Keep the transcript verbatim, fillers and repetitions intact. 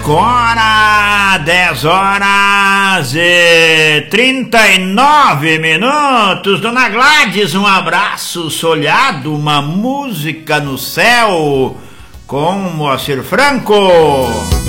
Agora, dez horas e trinta e nove minutos. Dona Gladys, um abraço solhado, uma música no céu com Moacir Franco.